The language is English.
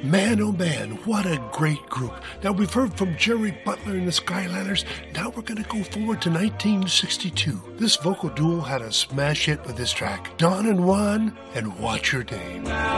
Man, oh man, what a great group. Now, we've heard from Jerry Butler and the Skyliners. Now we're going to go forward to 1962. This vocal duo had a smash hit with this track, Don and Juan and Watch Your Name.